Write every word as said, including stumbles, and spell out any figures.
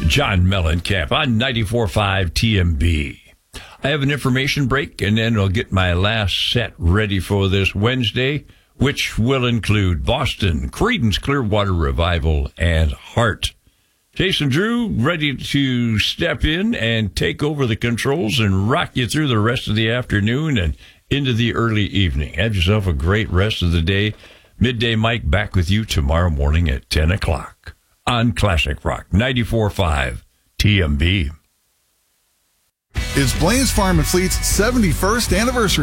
John Mellencamp on ninety-four point five T M B. I have an information break, and then I'll get my last set ready for this Wednesday, which will include Boston, Creedence Clearwater Revival, and Heart. Jason Drew, ready to step in and take over the controls and rock you through the rest of the afternoon and into the early evening. Have yourself a great rest of the day. Midday Mike back with you tomorrow morning at ten o'clock on Classic Rock ninety-four point five T M B. It's Blaine's Farm and Fleet's seventy-first anniversary